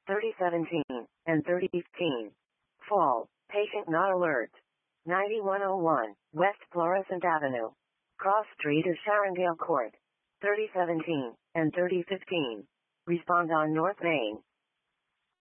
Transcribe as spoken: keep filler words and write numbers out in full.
thirty seventeen, and thirty fifteen. Fall. Patient not alert. ninety-one oh one, West Florissant Avenue. Cross Street of Sharondale Court. thirty seventeen, and thirty fifteen. Respond on North Main.